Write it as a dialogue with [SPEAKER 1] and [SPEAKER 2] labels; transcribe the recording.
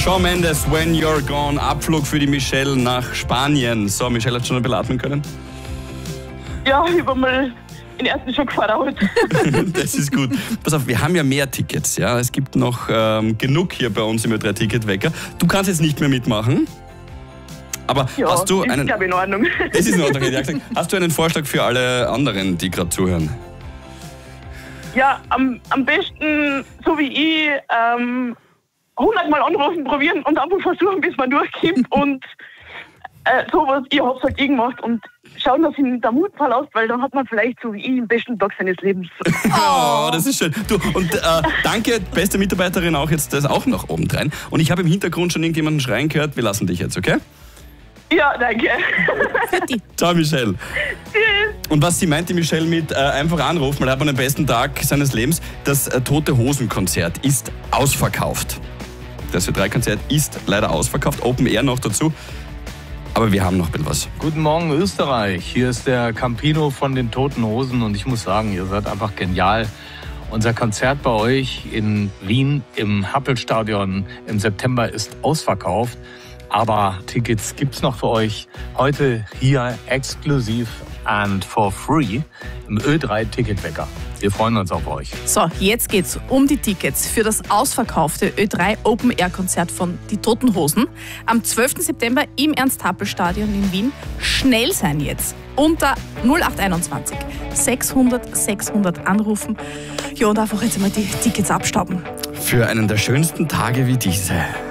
[SPEAKER 1] Shawn Mendes, When You're Gone, Abflug für die Michelle nach Spanien. So, Michelle hat schon ein bisschen atmen können?
[SPEAKER 2] Ja, ich war mal in den ersten Schock voraus.
[SPEAKER 1] Das ist gut. Pass auf, wir haben ja mehr Tickets. Ja? Es gibt noch genug hier bei uns im Ö3 Ticketwecker. Du kannst jetzt nicht mehr mitmachen. Aber
[SPEAKER 2] Ja,
[SPEAKER 1] hast du
[SPEAKER 2] ist,
[SPEAKER 1] einen.
[SPEAKER 2] glaube ich, in Ordnung.
[SPEAKER 1] Das ist in Ordnung, hätte ich gesagt. Hast du einen Vorschlag für alle anderen, die gerade zuhören?
[SPEAKER 2] Ja, am besten, so wie ich, 100 Mal anrufen, probieren und einfach versuchen, bis man durchkommt und sowas. Ich hab's halt gemacht und schauen, dass ihn der Mut verlässt, weil dann hat man vielleicht so wie ich den besten Tag seines Lebens.
[SPEAKER 1] Oh, das ist schön. Du, und danke, beste Mitarbeiterin auch jetzt das auch noch obendrein. Und ich habe im Hintergrund schon irgendjemanden schreien gehört. Wir lassen dich jetzt, okay?
[SPEAKER 2] Ja, danke.
[SPEAKER 1] Ciao, Michelle.
[SPEAKER 2] Tschüss.
[SPEAKER 1] Und was sie meint, die Michelle, mit einfach anrufen, weil er hat man den besten Tag seines Lebens. Das Tote Hosen-Konzert ist ausverkauft. Das Ö3-Konzert ist leider ausverkauft. Open Air noch dazu. Aber wir haben noch ein bisschen was.
[SPEAKER 3] Guten Morgen, Österreich. Hier ist der Campino von den Toten Hosen und ich muss sagen, ihr seid einfach genial. Unser Konzert bei euch in Wien im Happelstadion im September ist ausverkauft. Aber Tickets gibt's noch für euch heute hier exklusiv and for free im Ö3 Ticketwecker. Wir freuen uns auf euch.
[SPEAKER 4] So, jetzt geht's um die Tickets für das ausverkaufte Ö3 Open Air Konzert von Die Toten Hosen am 12. September im Ernst-Happel-Stadion in Wien. Schnell sein jetzt. Unter 0821 600 600 anrufen. Ja, und einfach jetzt einmal die Tickets abstauben.
[SPEAKER 1] Für einen der schönsten Tage wie diese.